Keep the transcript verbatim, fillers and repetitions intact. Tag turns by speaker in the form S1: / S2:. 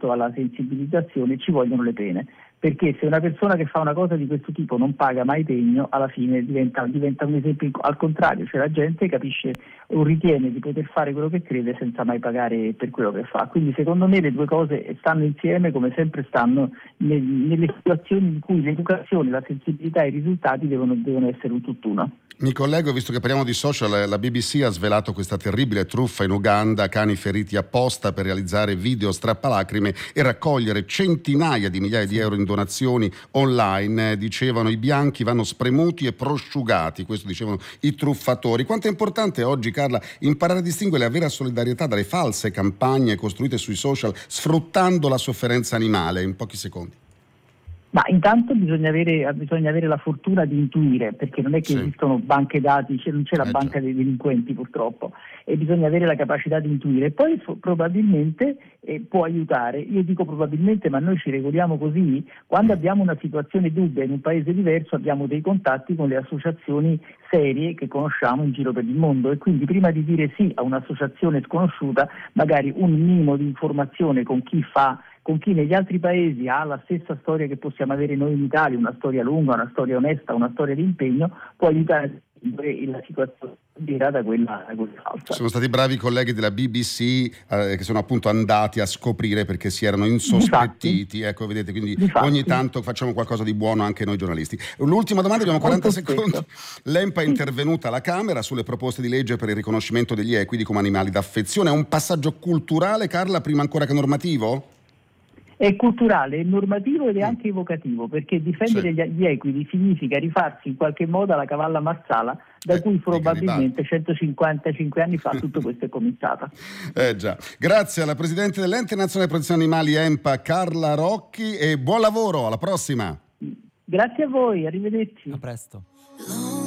S1: quanto alla sensibilizzazione ci vogliono le pene, perché se una persona che fa una cosa di questo tipo non paga mai pegno, alla fine diventa, diventa un esempio al contrario, cioè la gente capisce o ritiene di poter fare quello che crede senza mai pagare per quello che fa. Quindi secondo me le due cose stanno insieme come sempre stanno nel, nelle situazioni in cui l'educazione, la sensibilità e i risultati devono, devono essere un tutt'uno.
S2: Mi collego, visto che parliamo di social, la B B C ha svelato questa terribile truffa in Uganda, cani feriti apposta per realizzare video strappalacrime e raccogliere centinaia di migliaia di euro in donazioni online. Dicevano i bianchi vanno spremuti e prosciugati, questo dicevano i truffatori. Quanto è importante oggi, Carla, imparare a distinguere la vera solidarietà dalle false campagne costruite sui social sfruttando la sofferenza animale, in pochi secondi.
S1: Ma intanto bisogna avere, bisogna avere la fortuna di intuire, perché non è che sì. esistono banche dati, c'è, non c'è la eh banca già. dei delinquenti purtroppo, e bisogna avere la capacità di intuire. Poi f- probabilmente eh, può aiutare, io dico probabilmente, ma noi ci regoliamo così, quando abbiamo una situazione dubbia in un paese diverso abbiamo dei contatti con le associazioni serie che conosciamo in giro per il mondo, e quindi prima di dire sì a un'associazione sconosciuta, magari un minimo di informazione con chi fa con chi negli altri paesi ha la stessa storia che possiamo avere noi in Italia, una storia lunga, una storia onesta, una storia di impegno, può aiutare a distinguere la situazione vera da quella, da quella falsa.
S2: Sono stati bravi i colleghi della B B C eh, che sono appunto andati a scoprire perché si erano insospettiti. Ecco, vedete, quindi
S1: Difatti.
S2: ogni tanto facciamo qualcosa di buono anche noi giornalisti. L'ultima domanda, abbiamo quaranta secondi. L'E M P A è intervenuta alla Camera sulle proposte di legge per il riconoscimento degli equidi come animali d'affezione. È un passaggio culturale, Carla, prima ancora che normativo?
S1: È culturale, è normativo ed è anche evocativo, perché difendere sì. gli equidi significa rifarsi in qualche modo alla cavalla marsala da eh, cui probabilmente centocinquantacinque anni fa tutto questo è cominciato.
S2: Eh già. Grazie alla Presidente dell'Ente Nazionale Protezione Animali E M P A, Carla Rocchi, e buon lavoro, alla prossima.
S1: Grazie a voi, arrivederci.
S3: A presto.